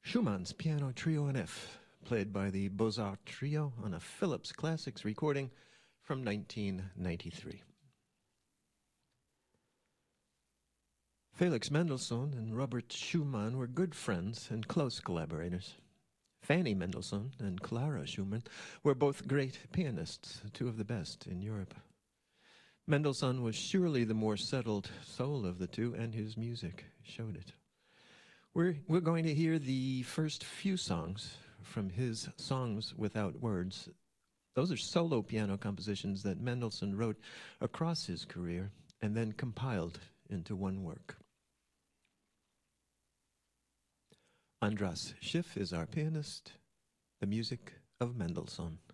Schumann's Piano Trio in F, played by the Beaux-Arts Trio on a Philips Classics recording from 1993. Felix Mendelssohn and Robert Schumann were good friends and close collaborators. Fanny Mendelssohn and Clara Schumann were both great pianists, two of the best in Europe. Mendelssohn was surely the more settled soul of the two, and his music showed it. We're going to hear the first few songs from his Songs Without Words. Those are solo piano compositions that Mendelssohn wrote across his career and then compiled into one work. Andras Schiff is our pianist, the music of Mendelssohn.